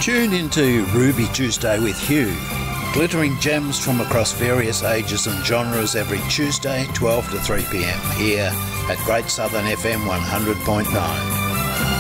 Tune into Ruby Tuesday with Hugh. Glittering gems from across various ages and genres every Tuesday, 12 to 3 p.m. here at Great Southern FM 100.9.